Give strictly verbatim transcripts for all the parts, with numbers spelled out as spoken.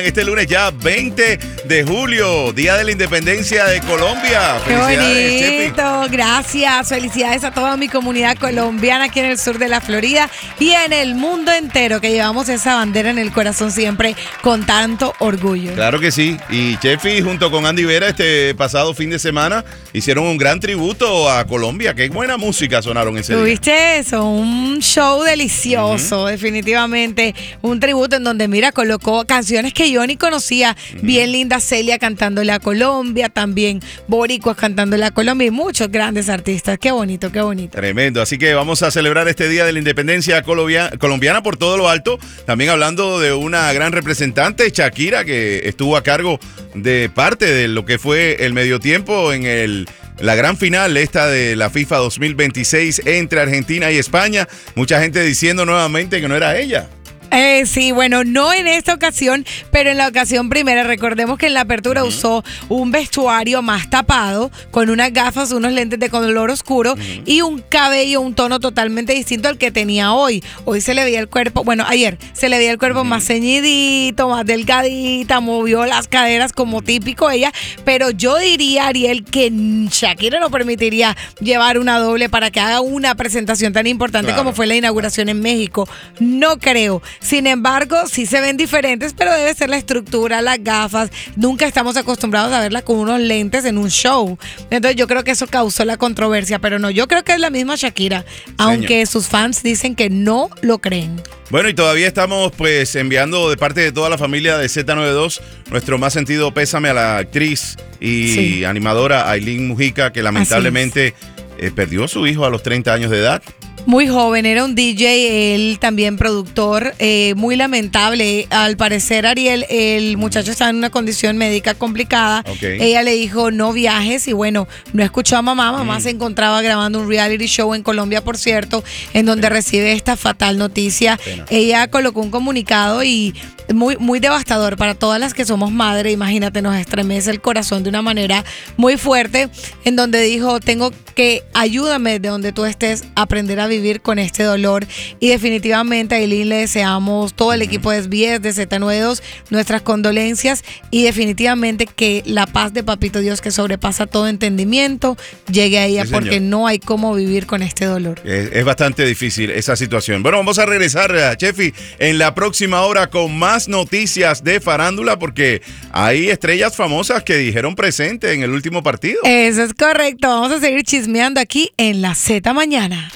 Este lunes ya veinte de julio, Día de la Independencia de Colombia. ¡Qué bonito! Chefi. Gracias. Felicidades a toda mi comunidad colombiana aquí en el sur de la Florida y en el mundo entero, que llevamos esa bandera en el corazón siempre con tanto orgullo. Claro que sí. Y Chefi, junto con Andy Vera, este pasado fin de semana, hicieron un gran tributo a Colombia. Qué buena música sonaron ese día. ¿Tuviste eso? Un show delicioso, uh-huh. Definitivamente. Un tributo en donde, mira, colocó canciones que yo ni conocía, uh-huh. Bien linda Celia cantándole a Colombia, también boricuas cantándole a Colombia y muchos grandes artistas. Qué bonito, qué bonito. Tremendo, así que vamos a celebrar este Día de la Independencia colombiana, colombiana por todo lo alto, también hablando de una gran representante, Shakira, que estuvo a cargo de parte de lo que fue el medio tiempo en el la gran final esta de la FIFA dos mil veintiséis entre Argentina y España. Mucha gente diciendo nuevamente que no era ella. Eh, sí, bueno, no en esta ocasión, pero en la ocasión primera. Recordemos que en la apertura uh-huh. usó un vestuario más tapado, con unas gafas, unos lentes de color oscuro uh-huh. y un cabello, un tono totalmente distinto al que tenía hoy. Hoy se le veía el cuerpo, bueno, ayer se le veía el cuerpo uh-huh. más ceñidito, más delgadita, movió las caderas como típico ella, pero yo diría, Ariel, que Shakira no permitiría llevar una doble para que haga una presentación tan importante claro. como fue la inauguración en México. No creo. Sin embargo, sí se ven diferentes, pero debe ser la estructura, las gafas. Nunca estamos acostumbrados a verla con unos lentes en un show. Entonces yo creo que eso causó la controversia, pero no, yo creo que es la misma Shakira, aunque sus fans dicen que no lo creen. Bueno, y todavía estamos pues enviando de parte de toda la familia de Z noventa y dos nuestro más sentido pésame a la actriz y sí. animadora Ailín Mujica, que lamentablemente eh, perdió a su hijo a los treinta años de edad. Muy joven, era un D J, él también productor, eh, muy lamentable. Al parecer, Ariel, el muchacho está en una condición médica complicada. Okay. Ella le dijo, no viajes, y bueno, no escuchó a mamá. Mamá mm. se encontraba grabando un reality show en Colombia, por cierto, en donde Pena. recibe esta fatal noticia. Pena. Ella colocó un comunicado y muy, muy devastador para todas las que somos madres. Imagínate, nos estremece el corazón de una manera muy fuerte, en donde dijo, tengo que, ayúdame de donde tú estés, a aprender a vivir con este dolor. Y definitivamente a Ailín le deseamos, todo el equipo de S B S, de Z noventa y dos, nuestras condolencias, y definitivamente que la paz de Papito Dios, que sobrepasa todo entendimiento, llegue a ella, sí, porque no hay cómo vivir con este dolor. Es, es bastante difícil esa situación. Bueno, vamos a regresar, Chefi, en la próxima hora con más noticias de farándula, porque hay estrellas famosas que dijeron presente en el último partido. Eso es correcto. Vamos a seguir chismeando aquí en la Z Mañana.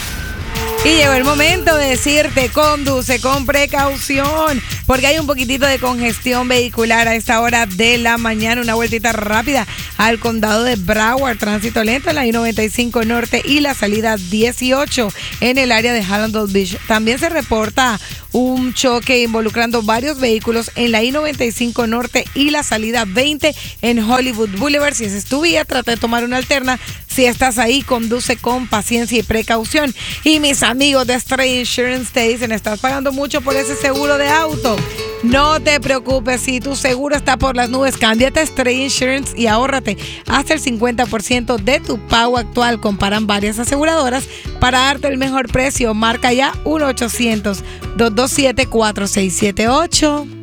Y llegó el momento de decirte, conduce con precaución, porque hay un poquitito de congestión vehicular a esta hora de la mañana. Una vueltita rápida al condado de Broward, tránsito lento en la I noventa y cinco Norte y la salida dieciocho en el área de Hallandale Beach. También se reporta un choque involucrando varios vehículos en la I noventa y cinco Norte y la salida veinte en Hollywood Boulevard. Si esa es tu vía, trata de tomar una alterna. Si estás ahí, conduce con paciencia y precaución. Y mis amigos de Stray Insurance te dicen, ¿estás pagando mucho por ese seguro de auto? No te preocupes, si tu seguro está por las nubes, cámbiate a Stray Insurance y ahórrate hasta el cincuenta por ciento de tu pago actual. Comparan varias aseguradoras para darte el mejor precio. Marca ya uno ochocientos, dos dos siete, cuatro seis siete ocho.